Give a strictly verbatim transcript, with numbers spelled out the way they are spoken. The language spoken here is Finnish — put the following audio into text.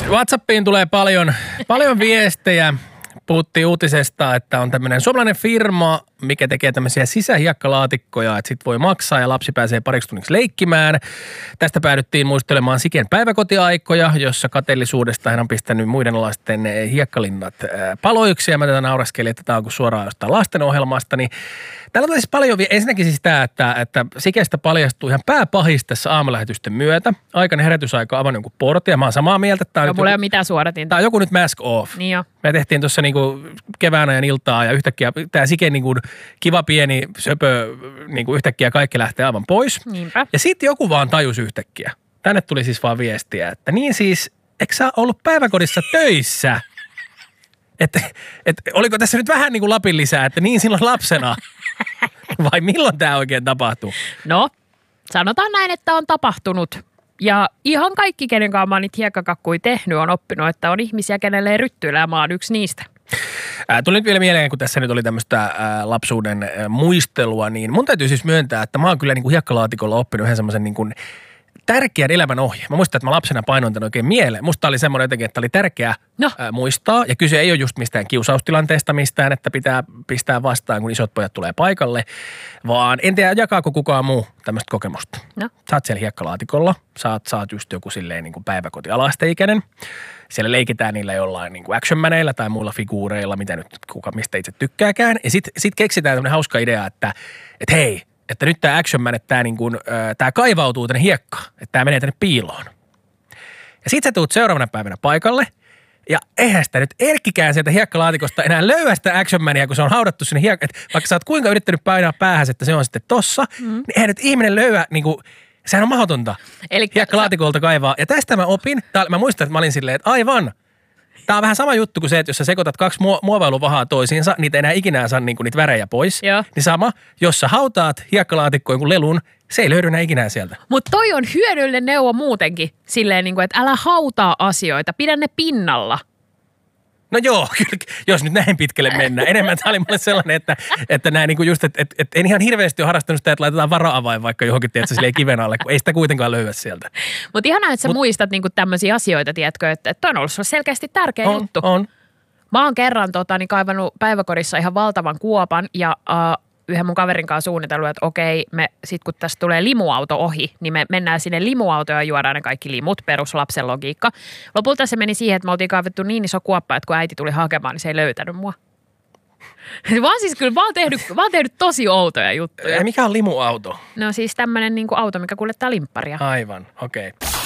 WhatsAppiin tulee paljon, paljon viestejä. Puhuttiin uutisesta, että on tämmöinen suomalainen firma, mikä tekee tämmöisiä sisähiekkalaatikkoja, että sit voi maksaa ja lapsi pääsee pariksi tunniksi leikkimään. Tästä päädyttiin muistelemaan Siken päiväkotiaikoja, jossa kateellisuudesta hän on pistänyt muiden lasten hiekkalinnat paloiksi. Ja mä tätä nauraskelin, että tämä on kuin suoraan jostain lastenohjelmasta. Niin täällä on siis paljon, ensinnäkin siis tämä, että, että Sikestä paljastuu ihan pääpahis tässä aamulähetysten myötä. Aikainen herätysaika avannut jonkun portin ja mä oon samaa mieltä. Että no, mulla ei ole mitään suodatinta. Tämä on joku nyt mask off. Niin jo. Me tehtiin tuossa niinku kevään ajan iltaa ja yhtäkkiä tämä Siken niinku kiva pieni söpö, niinku yhtäkkiä kaikki lähtee aivan pois. Niinpä. Ja sitten joku vaan tajus yhtäkkiä. Tänne tuli siis vaan viestiä, että niin siis, eikö sä ollut päiväkodissa töissä? Että et, oliko tässä nyt vähän niin kuin Lapin lisää, että niin silloin lapsena? Vai milloin tämä oikein tapahtuu? No, sanotaan näin, että on tapahtunut. Ja ihan kaikki, kenen kanssa mä oon niitä hiekkakakkuja tehnyt, on oppinut, että on ihmisiä, kenelle ei ryttyillä, ja mä oon yksi niistä. Ää, tuli nyt vielä mieleen, kun tässä nyt oli tämmöistä ää, lapsuuden ää, muistelua, niin mun täytyy siis myöntää, että mä oon kyllä niin kuin hiekkalaatikolla oppinut yhden semmoisen niin kuin tärkeän elämän ohje. Mä muistan, että mä lapsena painoin tämän oikein mieleen. Musta oli semmoinen jotenkin, että oli tärkeää no. ää, muistaa. Ja kyse ei ole just mistään kiusaustilanteesta mistään, että pitää pistää vastaan, kun isot pojat tulee paikalle. Vaan en tiedä, jakaako kukaan muu tämmöistä kokemusta. No. Sä oot siellä hiekkalaatikolla. Sä oot, sä oot just joku silleen niin kuin päiväkoti-alasteikäinen. Siellä leikitään niillä jollain niin kuin action-mäneillä tai muilla figuureilla, mitä nyt kuka mistä itse tykkääkään. Ja sit, sit keksitään tämmöinen hauska idea, että, että hei, että nyt tämä action man, että tämä niin kuin, tää kaivautuu tänne hiekkaan, että tämä menee tänne piiloon. Ja sit sä tuut seuraavana päivänä paikalle, ja eihän sitä nyt erkkikään sieltä hiekkalaatikosta enää löyä sitä action mania, kun se on haudattu sinne hiekkaan. Vaikka sä oot kuinka yrittänyt painaa päähäs, että se on sitten tossa, mm. niin eihän nyt ihminen löyä, niin kuin, sehän on mahdotonta Eli hiekkalaatikolta kaivaa. Ja tästä mä opin, tää, mä muistan, että mä olin silleen, että aivan. Tämä on vähän sama juttu kuin se, että jos sä sekoitat kaksi muo- muovailuvahaa toisiinsa, niitä ei enää ikinä saa niinku niitä värejä pois. Joo. Niin sama, jos sä hautaat hiekkalaatikkoon jonkun lelun, se ei löydy enää ikinä sieltä. Mutta toi on hyödyllinen neuvo muutenkin, silleen niinku, että älä hautaa asioita, pidä ne pinnalla. No joo, kyllä, jos nyt näin pitkälle mennään. Enemmän tämä oli mulle sellainen, että, että näin niinku just, että, että, että en ihan hirveästi ole harrastanut sitä, että laitetaan vara-avain vaikka johonkin, tiedätkö, silleen kiven alle, kun ei sitä kuitenkaan löyä sieltä. Mutta ihanaa, että sä Mut, muistat niinku tämmöisiä asioita, tiedätkö, että, että on ollut sulla selkeästi tärkeä on, juttu. On, Mä oon kerran tota, niin kaivannut päiväkodissa ihan valtavan kuopan ja uh, yhden mun kaverin kanssa suunnitellut, että okei, me sit kun tästä tulee limuauto ohi, niin me mennään sinne limuautoon ja juodaan ne kaikki limut, peruslapsen logiikka. Lopulta se meni siihen, että me oltiin kaivettu niin iso kuoppa, että kun äiti tuli hakemaan, niin se ei löytänyt mua. Vaan siis kyllä, mä oon tehnyt, mä oon tehnyt tosi outoja juttuja. Ja mikä on limuauto? No siis tämmönen niin kuin auto, mikä kuljettaa limpparia. Aivan, okei. Okay.